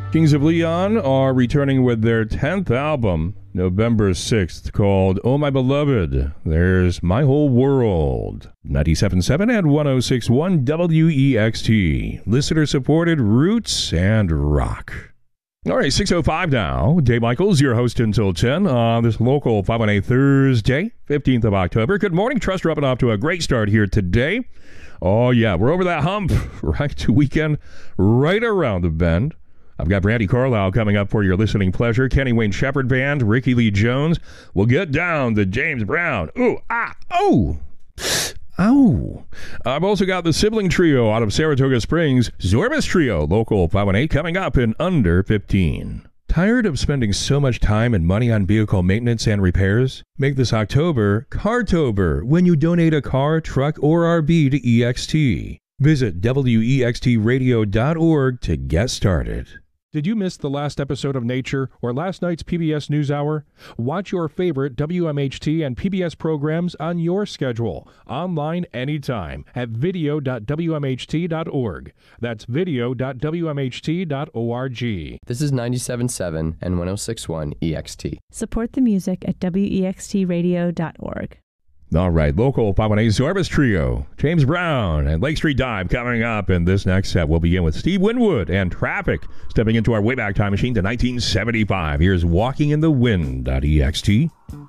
Kings of Leon are returning with their 10th album, November 6th, called Oh My Beloved. There's My Whole World. 97.7 and 106.1 WEXT. Listener-supported roots and rock. All right, 6:05 now. Dave Michaels, your host until 10 on this local 518 Thursday, 15th of October. Good morning. Trust we're up and off to a great start here today. Oh, yeah, we're over that hump, right? To weekend right around the bend. I've got Brandy Carlisle coming up for your listening pleasure. Kenny Wayne Shepherd Band, Ricky Lee Jones. We'll get down to James Brown. Ooh, ah, oh. Ow. I've also got the sibling trio out of Saratoga Springs, Zorbas Trio, local 518, coming up in under 15. Tired of spending so much time and money on vehicle maintenance and repairs? Make this October Cartober when you donate a car, truck, or RV to EXT. Visit wextradio.org to get started. Did you miss the last episode of Nature or last night's PBS NewsHour? Watch your favorite WMHT and PBS programs on your schedule, online anytime at video.wmht.org. That's video.wmht.org. This is 97.7 and 106.1 EXT. Support the music at wextradio.org. All right, local 518 Zorbas Trio, James Brown, and Lake Street Dive coming up in this next set. We'll begin with Steve Winwood and Traffic, stepping into our Wayback Time Machine to 1975. Here's Walking in the Wind.ext.